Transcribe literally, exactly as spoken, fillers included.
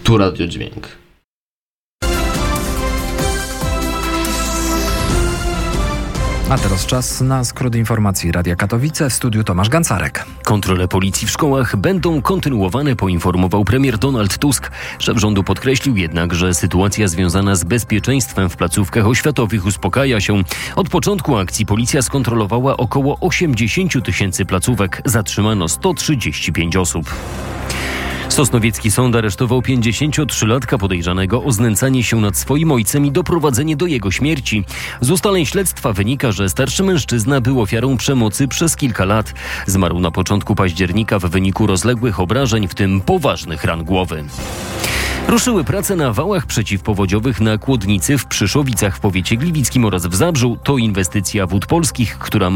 Tu Radio Dźwięk. A teraz czas na skrót informacji Radia Katowice. W studiu Tomasz Gancarek. Kontrole policji w szkołach będą kontynuowane, poinformował premier Donald Tusk. Szef rządu podkreślił jednak, że sytuacja związana z bezpieczeństwem w placówkach oświatowych uspokaja się. Od początku akcji policja skontrolowała około osiemdziesiąt tysięcy placówek. Zatrzymano sto trzydzieści pięć osób. Sosnowiecki sąd aresztował pięćdziesięciotrzylatka podejrzanego o znęcanie się nad swoim ojcem i doprowadzenie do jego śmierci. Z ustaleń śledztwa wynika, że starszy mężczyzna był ofiarą przemocy przez kilka lat. Zmarł na początku października w wyniku rozległych obrażeń, w tym poważnych ran głowy. Ruszyły prace na wałach przeciwpowodziowych na Kłodnicy, w Przyszowicach w powiecie gliwickim oraz w Zabrzu. To inwestycja Wód Polskich, która